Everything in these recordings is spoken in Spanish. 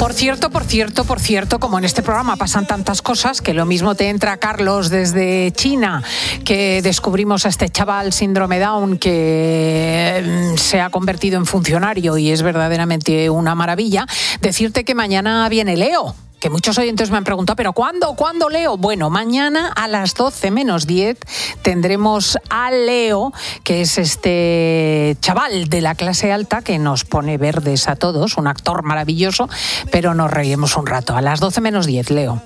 Por cierto, como en este programa pasan tantas cosas, que lo mismo te entra Carlos desde China, que descubrimos a este chaval síndrome Down que se ha convertido en funcionario y es verdaderamente una maravilla. Decirte que mañana viene Leo. Que muchos oyentes me han preguntado, ¿pero cuándo Leo? Bueno, mañana a las 12 menos 10 tendremos a Leo, que es este chaval de la clase alta que nos pone verdes a todos, un actor maravilloso, pero nos reiremos un rato. A las 12 menos 10, Leo.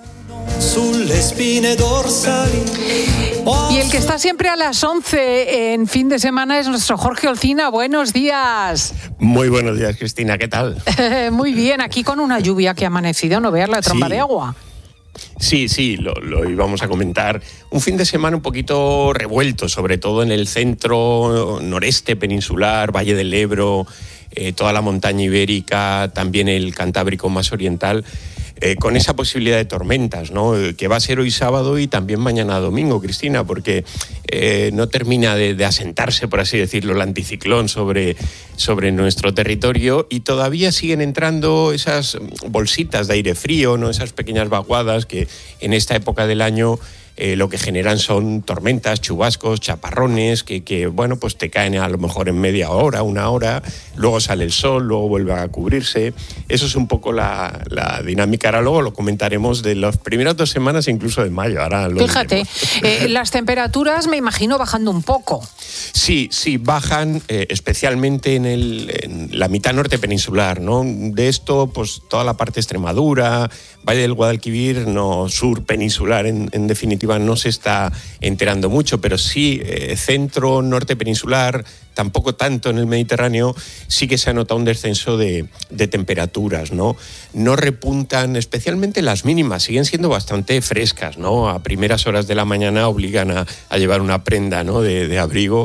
Y el que está siempre a las 11 en fin de semana es nuestro Jorge Olcina. Buenos días. Muy buenos días, Cristina, ¿qué tal? Muy bien, aquí con una lluvia que ha amanecido, no veas la tromba de agua. Sí, lo íbamos a comentar. Un fin de semana un poquito revuelto, sobre todo en el centro, noreste peninsular, Valle del Ebro, toda la montaña ibérica, también el Cantábrico más oriental. Con esa posibilidad de tormentas, ¿no? Que va a ser hoy sábado y también mañana domingo, Cristina, porque no termina de asentarse, por así decirlo, el anticiclón sobre nuestro territorio y todavía siguen entrando esas bolsitas de aire frío, ¿no? Esas pequeñas vaguadas que en esta época del año lo que generan son tormentas, chubascos, chaparrones, que bueno, pues te caen a lo mejor en media hora, una hora, luego sale el sol, luego vuelve a cubrirse. Eso es un poco la dinámica. Ahora luego lo comentaremos de las primeras 2 semanas, incluso de mayo. Ahora lo Fíjate, las temperaturas me imagino bajando un poco. Sí, bajan, especialmente en la mitad norte peninsular, ¿no? De esto, pues toda la parte de Extremadura, Valle del Guadalquivir, no, sur peninsular, en definitiva, no se está enterando mucho, pero sí centro, norte peninsular, tampoco tanto en el Mediterráneo, sí que se ha notado un descenso de temperaturas, ¿no? No repuntan, especialmente las mínimas, siguen siendo bastante frescas, ¿no? A primeras horas de la mañana obligan a llevar una prenda, ¿no? de abrigo.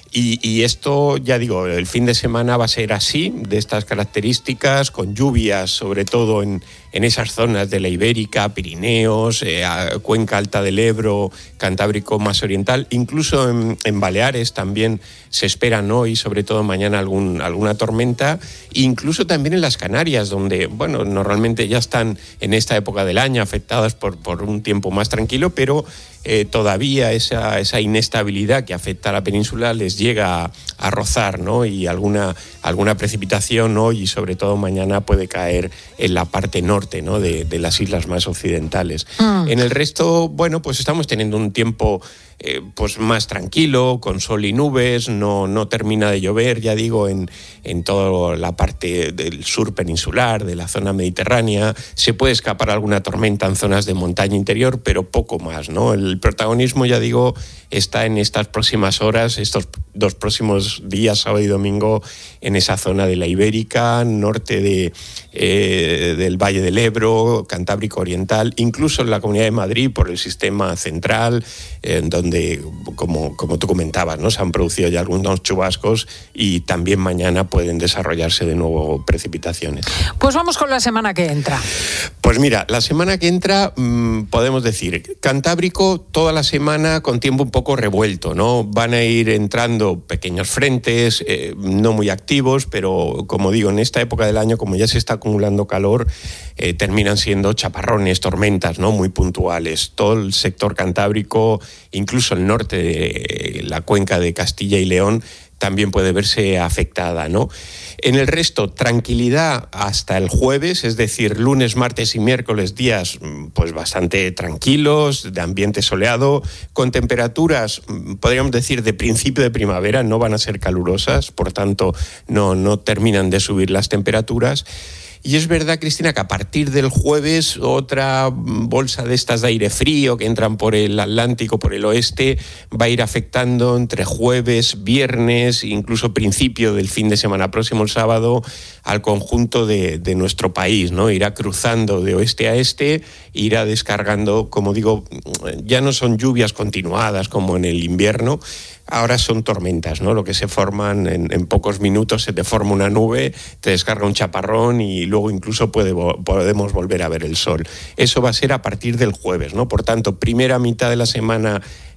Y esto, ya digo, el fin de semana va a ser así, de estas características, con lluvias, sobre todo en esas zonas de la Ibérica, Pirineos, Cuenca Alta del Ebro, Cantábrico más oriental, incluso en Baleares también se esperan hoy, sobre todo mañana, alguna tormenta, incluso también en las Canarias, donde, bueno, normalmente ya están en esta época del año afectadas por un tiempo más tranquilo, pero todavía esa inestabilidad que afecta a la península les llega a rozar, ¿no? Y alguna precipitación hoy y sobre todo mañana puede caer en la parte norte, ¿no? de las islas más occidentales. En el resto, bueno, pues estamos teniendo un tiempo pues más tranquilo, con sol y nubes, no termina de llover, ya digo, en toda la parte del sur peninsular, de la zona mediterránea. Se puede escapar alguna tormenta en zonas de montaña interior, pero poco más, ¿no? El protagonismo, ya digo, está en estas próximas horas, estos 2 próximos días, sábado y domingo, en esa zona de la Ibérica, norte del Valle del Ebro, Cantábrico Oriental, incluso en la Comunidad de Madrid por el sistema central, donde, como tú comentabas, ¿no? Se han producido ya algunos chubascos y también mañana pueden desarrollarse de nuevo precipitaciones. Pues vamos con la semana que entra. Pues mira, la semana que entra podemos decir, Cantábrico toda la semana con tiempo un poco revuelto, ¿no? Van a ir entrando pequeños frentes, no muy activos, pero como digo, en esta época del año, como ya se está acumulando calor, terminan siendo chaparrones, tormentas, ¿no? Muy puntuales. Todo el sector cantábrico, incluso el norte de la cuenca de Castilla y León, también puede verse afectada, ¿no? En el resto, tranquilidad hasta el jueves, es decir, lunes, martes y miércoles, días pues bastante tranquilos, de ambiente soleado, con temperaturas, podríamos decir, de principio de primavera, no van a ser calurosas, por tanto, no terminan de subir las temperaturas. Y es verdad, Cristina, que a partir del jueves otra bolsa de estas de aire frío que entran por el Atlántico, por el oeste, va a ir afectando entre jueves, viernes, incluso principio del fin de semana próximo, el sábado, al conjunto de nuestro país, ¿no? Irá cruzando de oeste a este, irá descargando, como digo, ya no son lluvias continuadas como en el invierno. Ahora son tormentas, ¿no? Lo que se forman en pocos minutos, se te forma una nube, te descarga un chaparrón y luego incluso podemos volver a ver el sol. Eso va a ser a partir del jueves, ¿no? Por tanto, primera mitad de la semana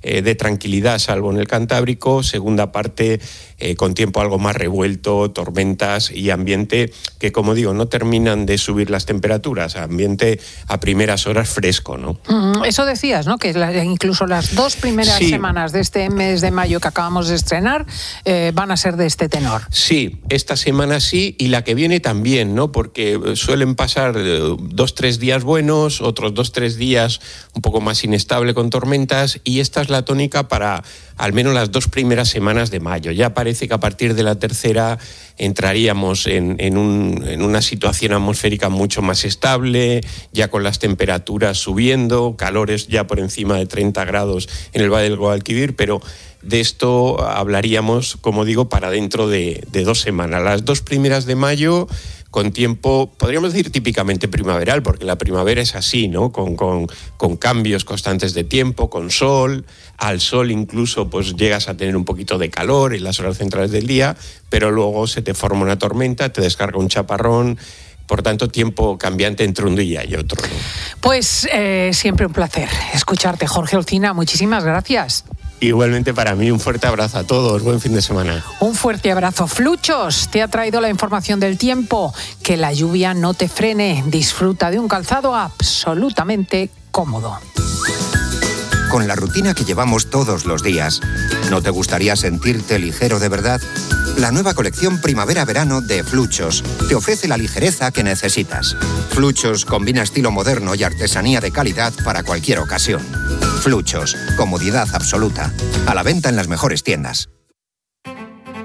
de tranquilidad, salvo en el Cantábrico. Segunda parte con tiempo algo más revuelto, tormentas y ambiente que, como digo, no terminan de subir las temperaturas. Ambiente a primeras horas fresco, ¿no? Eso decías, ¿no? Que incluso las 2 primeras semanas de este mes de mayo que acabamos de estrenar van a ser de este tenor. Sí, esta semana sí, y la que viene también, ¿no? Porque suelen pasar 2-3 días buenos, otros 2-3 días un poco más inestable con tormentas, y esta es la tónica para al menos las 2 primeras semanas de mayo. Ya parece que a partir de la tercera entraríamos en una situación atmosférica mucho más estable, ya con las temperaturas subiendo, calores ya por encima de 30 grados en el Valle del Guadalquivir, pero de esto hablaríamos, como digo, para dentro de 2 semanas. Las 2 primeras de mayo, con tiempo, podríamos decir típicamente primaveral, porque la primavera es así, ¿no? Con cambios constantes de tiempo, con sol. Al sol incluso pues llegas a tener un poquito de calor en las horas centrales del día, pero luego se te forma una tormenta, te descarga un chaparrón. Por tanto, tiempo cambiante entre un día y otro, ¿no? Pues siempre un placer escucharte, Jorge Olcina. Muchísimas gracias. Igualmente para mí, un fuerte abrazo a todos. Buen fin de semana. Un fuerte abrazo. Fluchos te ha traído la información del tiempo. Que la lluvia no te frene. Disfruta de un calzado absolutamente cómodo. Con la rutina que llevamos todos los días, ¿no te gustaría sentirte ligero de verdad? La nueva colección Primavera-Verano de Fluchos te ofrece la ligereza que necesitas. Fluchos combina estilo moderno y artesanía de calidad para cualquier ocasión. Fluchos, comodidad absoluta. A la venta en las mejores tiendas.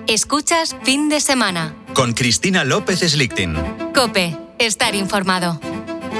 Escuchas Fin de Semana. Con Cristina López Slichting. COPE. Estar informado.